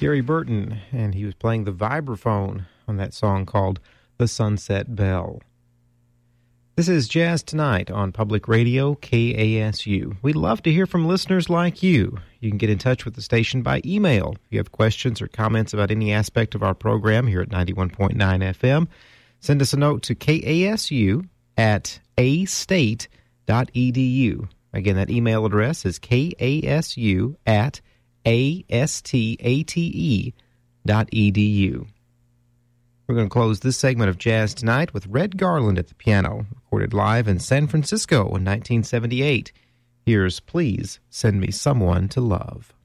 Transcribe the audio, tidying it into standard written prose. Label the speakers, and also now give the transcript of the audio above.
Speaker 1: Gary Burton, and he was playing the vibraphone on that song called The Sunset Bell. This is Jazz Tonight on Public Radio, KASU. We'd love to hear from listeners like you. You can get in touch with the station by email. If you have questions or comments about any aspect of our program here at 91.9 FM, send us a note to KASU at astate.edu. Again, that email address is KASU at astate.edu. We're going to close this segment of Jazz Tonight with Red Garland at the piano, recorded live in San Francisco in 1978. Here's Please Send Me Someone to Love.